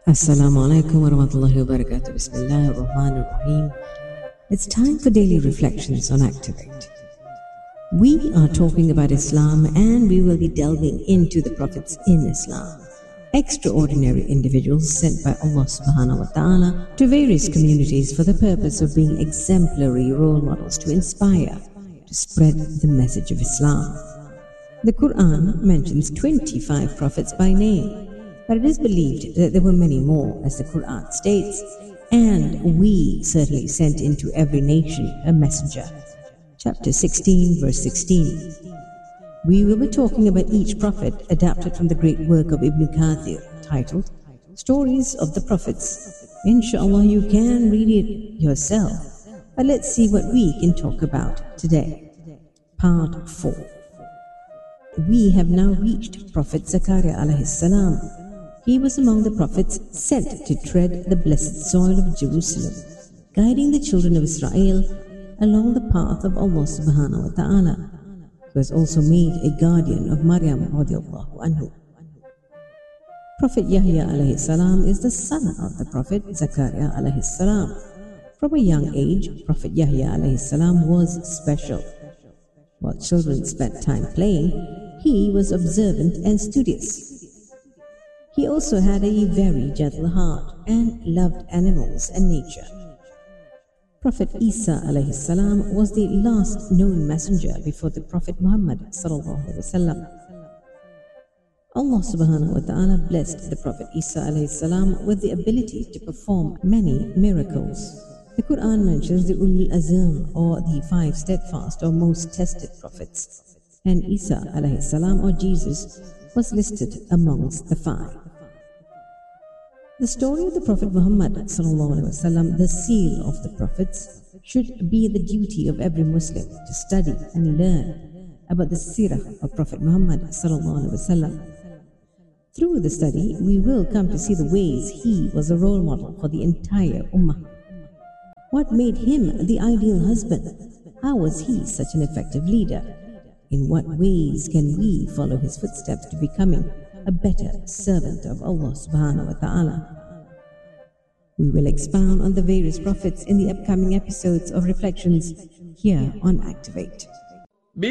Assalamu alaikum wa rahmatullahi wa barakatuh. Bismillah ar-Rahman ar-Rahim. It's time for daily reflections on Activate. We are talking about Islam and we will be delving into the prophets in Islam. Extraordinary individuals sent by Allah subhanahu wa ta'ala to various communities for the purpose of being exemplary role models to inspire, to spread the message of Islam. The Quran mentions 25 prophets by name, but it is believed that there were many more, as the Quran states, and we certainly sent into every nation a messenger. Chapter 16, verse 16. We will be talking about each prophet adapted from the great work of Ibn Kathir, titled Stories of the Prophets. Inshallah, you can read it yourself, but let's see what we can talk about today. Part 4. We have now reached Prophet Zakaria alayhi salam. He was among the prophets sent to tread the blessed soil of Jerusalem, guiding the children of Israel along the path of Allah subhanahu wa ta'ala. He was also made a guardian of Maryam radiallahu anhu. Prophet Yahya alayhi salam is the son of the Prophet Zakaria alayhi salam. From a young age, Prophet Yahya alayhi salam was special. While children spent time playing, he was observant and studious. He also had a very gentle heart and loved animals and nature. Prophet Isa alayhi salam was the last known messenger before the Prophet Muhammad sallallahu alaihi wasallam. Allah subhanahu wa ta'ala blessed the Prophet Isa alayhi salam with the ability to perform many miracles. The Quran mentions the Ulul Azm, or the 5 steadfast or most tested prophets, and Isa alayhi salam, or Jesus, was listed amongst the 5. The story of the Prophet Muhammad sallallahu alaihi wasallam, the seal of the prophets, should be the duty of every Muslim to study and learn about the seerah of Prophet Muhammad sallallahu alaihi wasallam. Through the study, we will come to see the ways he was a role model for the entire ummah. What made him the ideal husband? How was he such an effective leader? In what ways can we follow his footsteps to becoming a better servant of Allah subhanahu wa ta'ala? We will expound on the various prophets in the upcoming episodes of Reflections here on Activate.